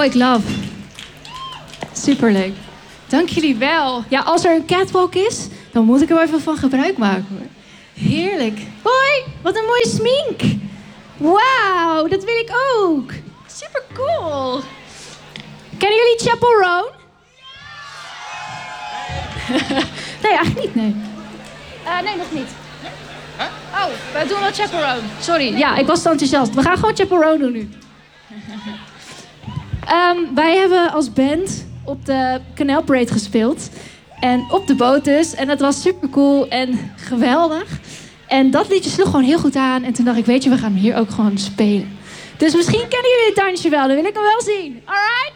ik love. Superleuk. Dank jullie wel. Ja, als er een catwalk is, dan moet ik er wel even van gebruik maken, hoor. Heerlijk. Hoi, wat een mooie smink. Wauw, dat wil ik ook. Super cool. Kennen jullie Chapel Roan? Nee, eigenlijk niet, nee. Nee, nog niet. Oh, wij doen wel Chapel Roan. Sorry, ja, ik was te enthousiast. We gaan gewoon Chapel Roan doen nu. Wij hebben als band op de Canal Parade gespeeld. En op de boot dus. En dat was super cool en geweldig. En dat liedje sloeg gewoon heel goed aan. En toen dacht ik, weet je, we gaan hem hier ook gewoon spelen. Dus misschien kennen jullie het dansje wel. Dan wil ik hem wel zien. Alright?